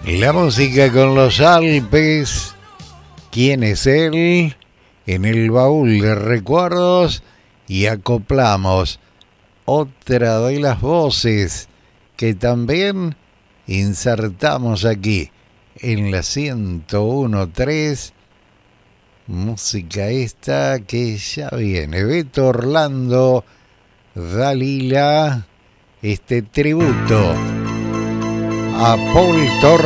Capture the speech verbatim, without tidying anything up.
La música con los Alpes. ¿Quién es él? En el baúl de recuerdos y acoplamos otra de las voces que también insertamos aquí en la ciento uno punto tres. Música esta que ya viene. Beto Orlando, Dalila, este tributo a Paul Torres.